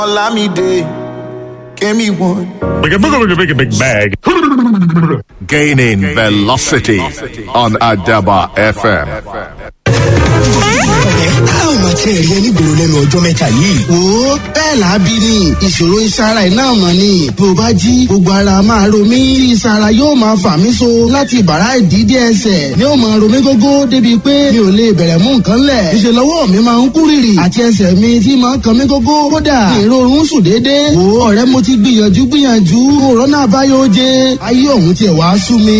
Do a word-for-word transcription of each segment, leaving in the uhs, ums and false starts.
Olamide, give me one. Make a big, big, big bag. Gaining velocity on Adaba F M. a ò máa tiẹ̀ rí ẹni gbòòrò lẹ́nu ọjọ́ mẹ́ta yìí. wo bẹ́ẹ̀ lábí ni ìṣòro ìsara iná mọ̀ ni bí o bá jí gbogbo ara máa ro mí tí ìsara yóò máa fà mí so láti bàrá ìdídé ẹsẹ̀ ni ó máa ro mí gógó débi pé mi ò lè bẹ̀rẹ̀ mú nǹkan lẹ̀ ìṣe lọ́wọ́ mi máa ń kú rìrì àti ẹsẹ̀ mi tí máa ń kan mí gógó kódà èrò oorun sùn déédéé. wo ọ̀rẹ́ mo ti gbìyànjú gbìyànjú òrónà àbáyọ oje ayé òun tiẹ̀ wá sú mi.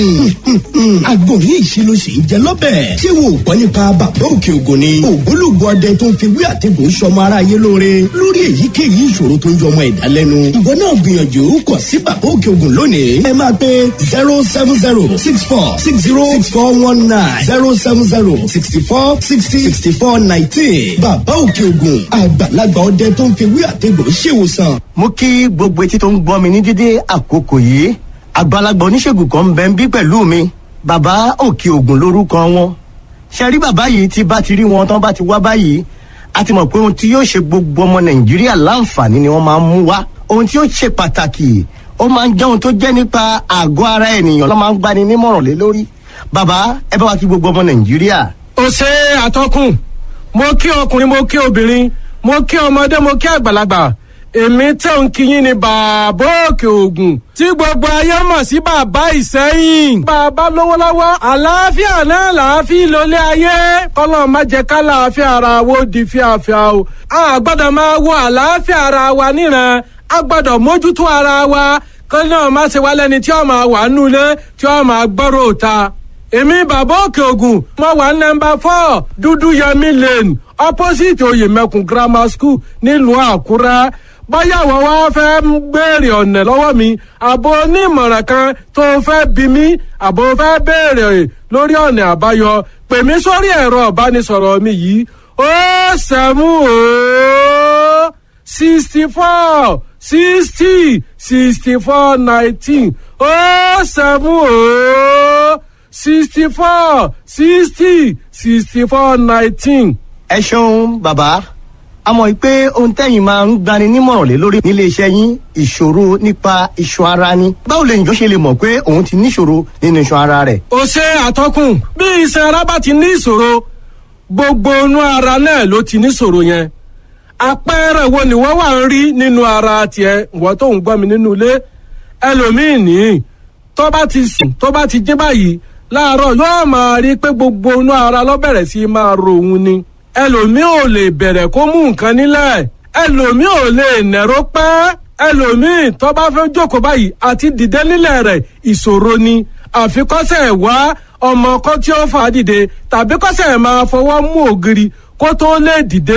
àgbo yìí ṣe ló ṣe ń jẹ lọ́bẹ̀. ṣé wo gbọ́ nípa bàbá òkè ògùn ni. ògbólógbò ọdẹ tó ń fi wí àtẹ̀gùn sọmọ aráyé lóore lórí èyíkéyìí ìṣòro tó ń jọ ọmọ ẹ̀dá lẹ́nu. ìwọ náà gbìyànjú kọ sí bàbá òkè ògùn lónìí. ẹ máa pe zero seven zero six four six zero six four one nine zero seven zero sixty four sixty sixty four nineteen. bàbá òkè ògùn àgbàlagbà ọdẹ tó ń fi wí àtẹ̀gùn ṣèwòsàn. mo kí gbogbo etí tó ń gbọ́ mi ní dídé àkókò yìí àgbàlagbà oníṣègùn kan ń bẹ ń bí pẹ̀lú mi bàbá òkè ògùn lórúkọ wọn. ṣe rí bàbá yìí tí bá ti rí wọn tán bá ti wá báyìí a ti mọ̀ pé ohun tí yóò ṣe gbogbo ọmọ nàìjíríà láǹfààní ni wọ́n máa ń mú wá. ohun tí yóò ṣe pàtàkì ó máa ń jẹ́ ohun tó jẹ́ nípa àgọ́ ara ènìyàn ló máa ń gbani nímọ̀ràn lé lórí. bàbá ẹ bá wa kí gbogbo ọmọ nàìjíríà. ó ṣe àtọkùn mo kí ọkùnrin mo kí obìnrin mo kí ọmọdé mo kí àgbàlagbà èmi tẹ̀ ń kíyìn ní bàbá òkè ògùn tí gbogbo ayé mọ̀ sí bàbá ìsẹ́yìn. bàbá lówó lọ́wọ́ àlàáfíà náà làáfíà lólé ayé kọ́lọ́ má jẹ́ ká làáfíà ara wo di fíafíà o. a gbọ́dọ̀ máa wo àlàáfíà ara wa níran a gbọ́dọ̀ mójútó ara wa kọ́lọ́ náà má ṣe wá lẹ́ni tí ó máa wà nulẹ̀ tí ó máa gbọ́rọ̀ òta. èmi bàbá òkè ògùn mo wà nọ́mbà four dúdú yẹmí lane opposite oyèmẹkùn grammar school nílùú àkúrẹ́. báyà wọ́n wá fẹ́ béèrè ọ̀nà lọ́wọ́ mi àbò onímọ̀ràn kan tó fẹ́ bí mi àbò fẹ́ béèrè lórí ọ̀nà àbáyọ pè mí sórí ẹ̀rọ ìbánisọ̀rọ̀ mi yìí ó sẹ́mú ó sixty four sixty sixty four nineteen ó sẹ́mú ó sixty four sixty sixty four nineteen. ẹ ṣeun bàbá a mọ̀ pé ohun tẹ́yìn máa ń gbani nímọ̀ràn lé lórí nílé iṣẹ́ yín ìṣòro nípa iṣan ara ni. báwo lè njọ́ ṣe lè mọ̀ pé òun ti níṣòro nínú iṣan ara rẹ̀. ó ṣe àtọkùn bí iṣan ara bá ti ní ìṣòro gbogbo inú ara náà ló ti níṣòro yẹn. àpẹẹrẹ wo ni wọ́n wà ń rí nínú ara tiẹ̀ wọ́n tó ń gbọ́ mi nínú ilé ẹlòmíì ní tó bá ti sùn tó bá ti jí báyìí láàárọ̀ yóò máa rí pé gbogbo inú ara ló bẹ̀rẹ̀ sí máa ro òun ni ẹlòmíì ò lè bẹ̀rẹ̀ kó mú nǹkan nílẹ̀ ẹlòmíì ò lè nẹ̀rọ pẹ́ ẹlòmíì tó bá fẹ́ jókòó báyìí àti dìde nílẹ̀ rẹ̀ ìṣòro ni àfikọ́sẹ̀ wá ọmọ kan tí ó fà á dìde tàbí kọ́sẹ̀ máa fọwọ́ mú ògiri kó tó lè dìde